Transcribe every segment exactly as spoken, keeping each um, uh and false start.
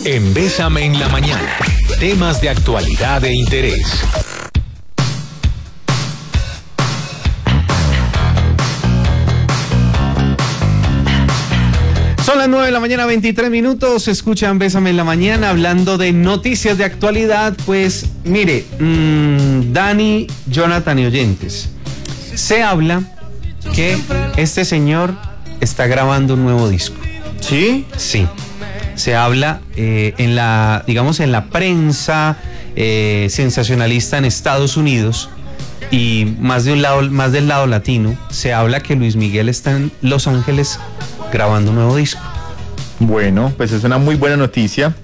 En Bésame en la Mañana, temas de actualidad e interés. Son las nueve de la mañana, veintitrés minutos. Escuchan Bésame en la Mañana, hablando de noticias de actualidad. Pues mire, mmm, Dani, Jonathan y oyentes, se habla que este señor está grabando un nuevo disco. ¿Sí? Sí. Se habla eh, en la, digamos, en la prensa eh, sensacionalista en Estados Unidos y más de un lado, más del lado latino, se habla que Luis Miguel está en Los Ángeles grabando un nuevo disco. Bueno, pues es una muy buena noticia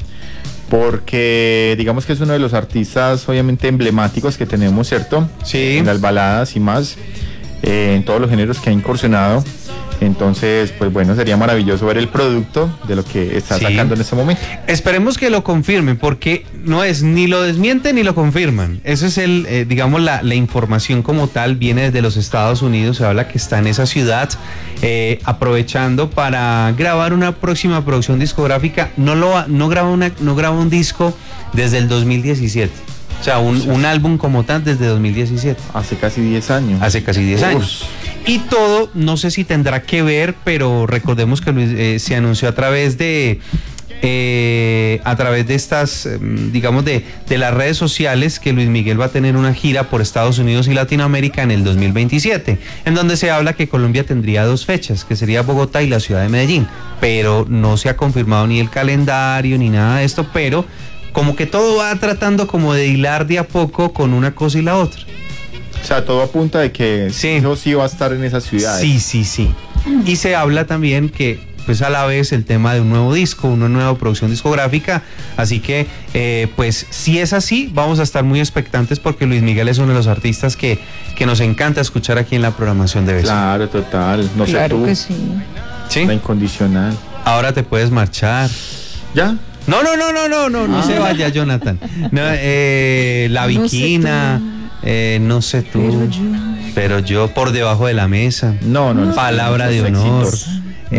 porque digamos que es uno de los artistas obviamente emblemáticos que tenemos, ¿cierto? Sí. En las baladas y más, eh, en todos los géneros que ha incursionado. Entonces, pues bueno, sería maravilloso ver el producto de lo que está Sí. sacando en este momento. Esperemos que lo confirmen, porque no es ni lo desmienten ni lo confirman. Eso es el, eh, digamos, la, la información como tal viene desde los Estados Unidos. Se habla que está en esa ciudad eh, aprovechando para grabar una próxima producción discográfica. No lo no graba una, no graba un disco desde el dos mil diecisiete. O sea, un, un álbum como tal desde dos mil diecisiete. Hace casi diez años. Hace casi diez Uf. años. Y todo, no sé si tendrá que ver, pero recordemos que Luis, eh, se anunció a través de eh, a través de estas, eh, digamos, de, de las redes sociales, que Luis Miguel va a tener una gira por Estados Unidos y Latinoamérica en el dos mil veintisiete, en donde se habla que Colombia tendría dos fechas, que sería Bogotá y la ciudad de Medellín, pero no se ha confirmado ni el calendario ni nada de esto, pero como que todo va tratando como de hilar de a poco con una cosa y la otra. O sea, todo apunta de que Sí. eso sí va a estar en esas ciudades. Sí, sí, sí. Y se habla también que, pues a la vez, el tema de un nuevo disco, una nueva producción discográfica. Así que, eh, pues, si es así, vamos a estar muy expectantes porque Luis Miguel es uno de los artistas que, que nos encanta escuchar aquí en la programación de Bésame. Claro, total. No Claro sé tú. que sí. ¿Sí? La incondicional. Ahora te puedes marchar. ¿Ya? No, no, no, no, no, no, no Ah. se vaya, Jonathan. No, eh, la No sé Viquina, tú. eh, no sé tú, Pero yo. pero yo por debajo de la mesa. No, no. no. Palabra de Esos honor. éxitos.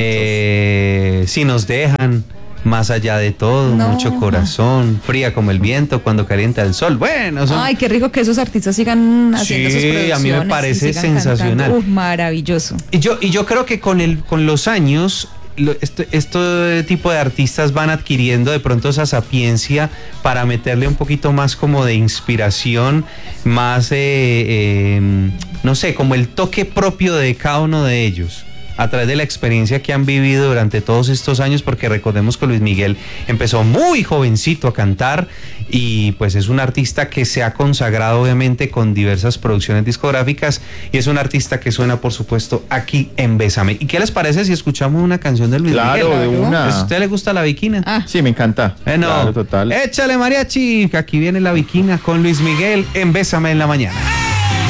Eh, si nos dejan, más allá de todo, No. mucho corazón, fría como el viento cuando calienta el sol. Bueno, son, Ay, qué rico que esos artistas sigan haciendo Sí, sus producciones. a mí me y parece sigan sensacional. cantando. Uf, maravilloso. y yo y yo creo que con el con los años lo- este, este tipo de artistas van adquiriendo de pronto esa sapiencia para meterle un poquito más como de inspiración, más, eh, eh, no sé, como el toque propio de cada uno de ellos, a través de la experiencia que han vivido durante todos estos años, porque recordemos que Luis Miguel empezó muy jovencito a cantar y pues es un artista que se ha consagrado obviamente con diversas producciones discográficas y es un artista que suena por supuesto aquí en Bésame. ¿Y qué les parece si escuchamos una canción de Luis Claro, Miguel? de una. Pues, ¿a usted le gusta la Viquina? Ah, Sí, me encanta. Bueno, Claro, total. échale mariachi, que aquí viene la Viquina con Luis Miguel en Bésame en la Mañana.